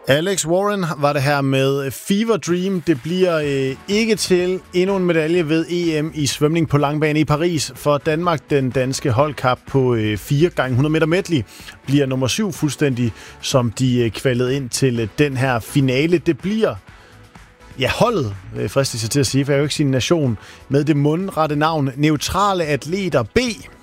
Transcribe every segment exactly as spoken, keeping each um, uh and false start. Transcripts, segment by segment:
Alex Warren var det her med Fever Dream. Det bliver øh, ikke til endnu en medalje ved E M i svømning på langbane i Paris. For Danmark, den danske holdkap på øh, fire gange hundrede meter medley, bliver nummer syv fuldstændig, som de øh, kvalede ind til øh, den her finale. Det bliver ja, holdet, øh, fristes jeg til at sige, for jeg vil ikke sige nation, med det mundrette navn Neutrale Atleter B.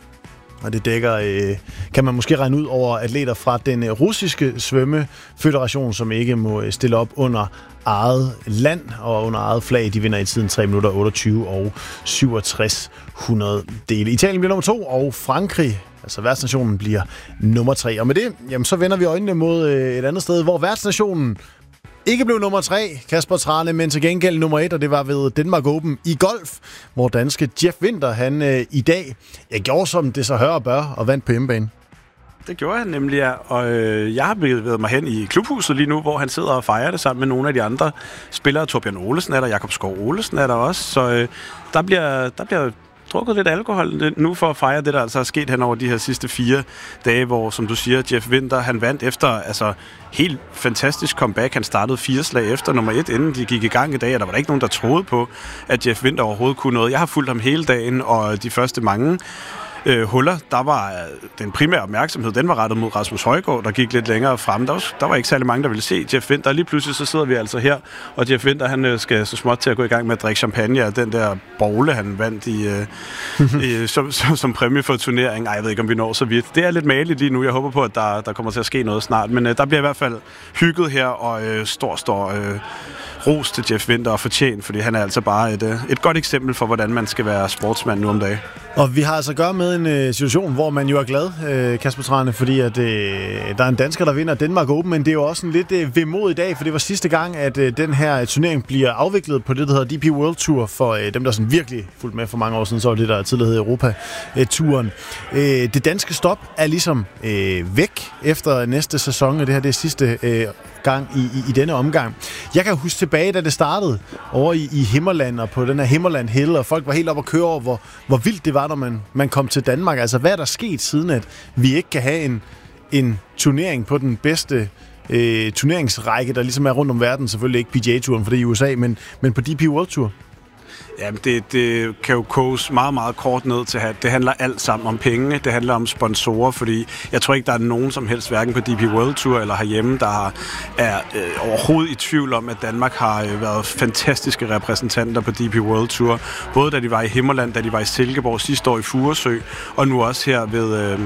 Og det dækker, øh, kan man måske regne ud over atleter fra den øh, russiske svømmefederation, som ikke må øh, stille op under eget land og under eget flag. De vinder i tiden tre minutter otteogtyve og syvogtres hundrede dele. Italien bliver nummer to, og Frankrig, altså værtsnationen, bliver nummer tre. Og med det, jamen, så vender vi øjnene mod øh, et andet sted, hvor værtsnationen ikke blev nummer tre, Kasper Trane, men til gengæld nummer et, og det var ved Denmark Open i golf, hvor danske Jeff Winther, han øh, i dag jeg gjorde som det så hører og bør, og vandt på hjemmebane. Det gjorde han nemlig, ja. Og øh, jeg har bevæget mig hen i klubhuset lige nu, hvor han sidder og fejrer det sammen med nogle af de andre spillere. Torbjørn Olesen er der, Jakob Skov Olesen er der også, så øh, der bliver... Der bliver drukket lidt alkohol nu for at fejre det, der altså er sket hen over de her sidste fire dage, hvor, som du siger, Jeff Winther, han vandt efter altså helt fantastisk comeback. Han startede fire slag efter nummer et, inden de gik i gang i dag, og der var der ikke nogen, der troede på, at Jeff Winther overhovedet kunne noget. Jeg har fulgt ham hele dagen, og de første mange øh, huller, der var den primære opmærksomhed, den var rettet mod Rasmus Højgaard, der gik lidt længere frem. Der var, der var ikke særlig mange, der ville se Jeff Winther. Lige pludselig så sidder vi altså her, og Jeff Winther, han skal så småt til at gå i gang med at drikke champagne, og den der bogle, han vandt i, øh, i, som, som, som præmie for turnering. Ej, jeg ved ikke, om vi når så vidt. Det er lidt maligt lige nu. Jeg håber på, at der, der kommer til at ske noget snart, men øh, der bliver i hvert fald hygget her, og øh, stor, stor øh, ros til Jeff Winther og fortjent, fordi han er altså bare et, øh, et godt eksempel for, hvordan man skal være sportsmand nu om dagen. Og vi har altså at gøre med en øh, situation, hvor man jo er glad, øh, Kasper Trane, fordi at, øh, der er en dansker, der vinder Denmark Open, men det er jo også en lidt øh, vemod i dag, for det var sidste gang, at øh, den her turnering bliver afviklet på det, der hedder D P World Tour, for øh, dem, der sådan virkelig fulgte med for mange år siden, så var det, der tidligere hed Europa-turen. Øh, det danske stop er ligesom øh, væk efter næste sæson, og det her det er sidste øh, gang i, i, i denne omgang. Jeg kan huske tilbage, da det startede over i, i Himmerland og på den her Himmerland Hill, og folk var helt oppe at køre over, hvor, hvor vildt det var, når man, man kom til Danmark. Altså, hvad er der sket siden, at vi ikke kan have en, en turnering på den bedste øh, turneringsrække, der ligesom er rundt om verden? Selvfølgelig ikke P G A-turen, for det er i U S A, men, men på D P World Tour. Jamen, det, det kan jo koges meget, meget kort ned til, at det handler alt sammen om penge. Det handler om sponsorer, fordi jeg tror ikke, der er nogen som helst, hverken på D P World Tour eller herhjemme, der er øh, overhovedet i tvivl om, at Danmark har øh, været fantastiske repræsentanter på D P World Tour. Både da de var i Himmerland, da de var i Silkeborg sidste år i Furesø, og nu også her ved øh,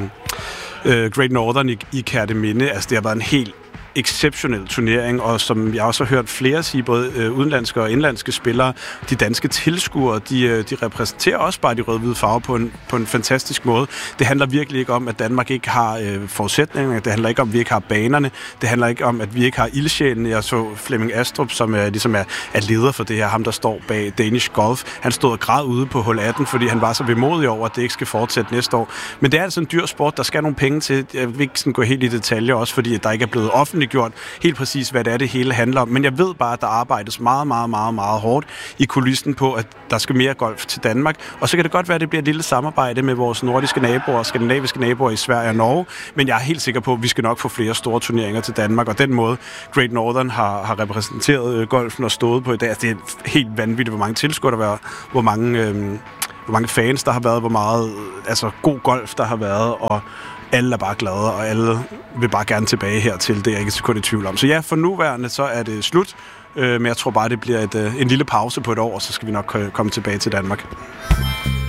øh, Great Northern i, i Kerteminde. Altså, det har været en helt exceptionel turnering, og som jeg også har hørt flere sige, både øh, udenlandske og indlandske spillere, de danske tilskuere, de, øh, de repræsenterer også bare de rød-hvide farver på en, på en fantastisk måde. Det handler virkelig ikke om, at Danmark ikke har øh, forudsætninger, det handler ikke om, at vi ikke har banerne, det handler ikke om, at vi ikke har ildsjælen. Jeg så Flemming Astrup, som er, ligesom er, er leder for det her, ham der står bag Danish Golf. Han stod og græd ude på hul atten, fordi han var så vemodig over, at det ikke skal fortsætte næste år. Men det er altså en dyr sport, der skal nogle penge til. Jeg vil ikke sådan gå helt i detaljer, også fordi der ikke er blevet offentligt gjort helt præcis, hvad det er, det hele handler om. Men jeg ved bare, at der arbejdes meget, meget, meget, meget hårdt i kulissen på, at der skal mere golf til Danmark. Og så kan det godt være, at det bliver et lille samarbejde med vores nordiske naboer og skandinaviske naboer i Sverige og Norge. Men jeg er helt sikker på, at vi skal nok få flere store turneringer til Danmark. Og den måde, Great Northern har, har repræsenteret golfen og stået på i dag, altså det er helt vanvittigt, hvor mange tilskuere der var, hvor mange, øh, hvor mange fans der har været, hvor meget altså, god golf der har været, og alle er bare glade, og alle vil bare gerne tilbage hertil. Det er jeg ikke så kun i tvivl om. Så ja, for nuværende, så er det slut. Men jeg tror bare, det bliver et, en lille pause på et år, og så skal vi nok komme tilbage til Danmark.